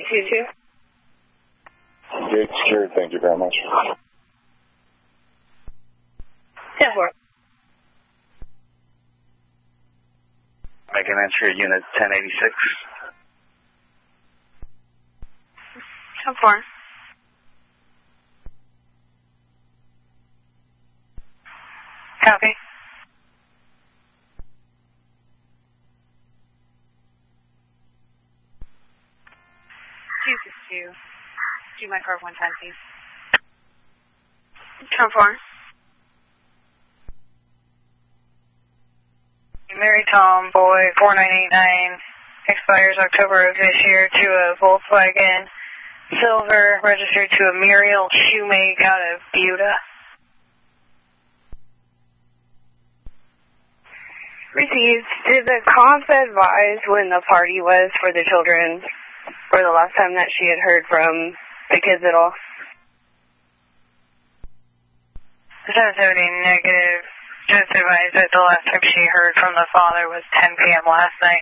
822. Gate secured, thank you very much. 10-4. Making entry at unit 1086. 10-4. Copy. Do my curve one time, please. 10-4. Mary Tom, boy, 4989, expires October of this year to a Volkswagen Silver, registered to a Muriel Shoemake out of Buda. Received. Did the comp advise when the party was for the children, or the last time that she had heard from the kids at all? 770 negative. Just advised that the last time she heard from the father was 10 p.m. last night.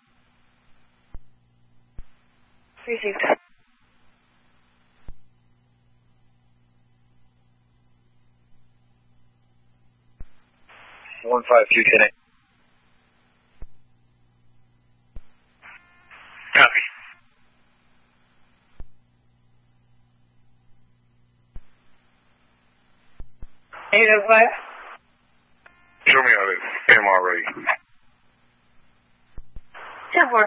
Received. One 5-2-10-8. Copy. Eight oh five. Show me how it MRA. 10-4.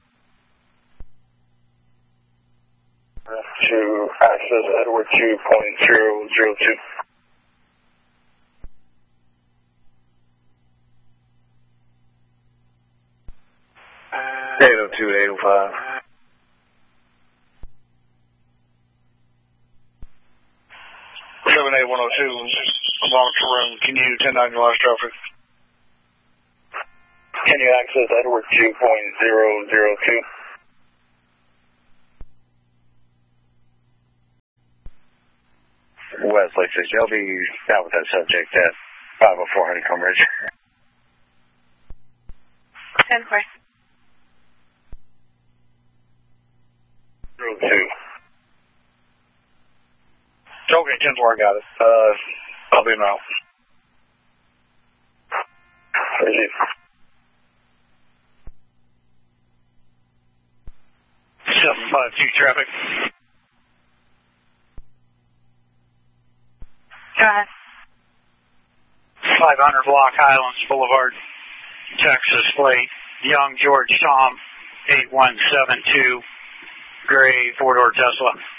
To access Edward 2.002. 802 to 805. 78102, monitor room. Can you 10-9 your last traffic? Can you access Edward 2.002? Wesley says you'll be out with that subject at 504 Honeycomb Ridge. 10-4. 02. Okay, 10-4, I got it. I'll be now. Receive. 752 traffic. Go ahead. 500 Block Highlands Boulevard, Texas plate, Young George Tom, 8172, gray 4-door Tesla.